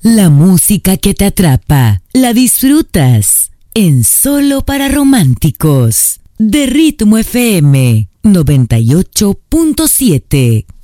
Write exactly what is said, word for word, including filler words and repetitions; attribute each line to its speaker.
Speaker 1: La música que te atrapa, la disfrutas en Solo para Románticos, de Ritmo F M noventa y ocho punto siete.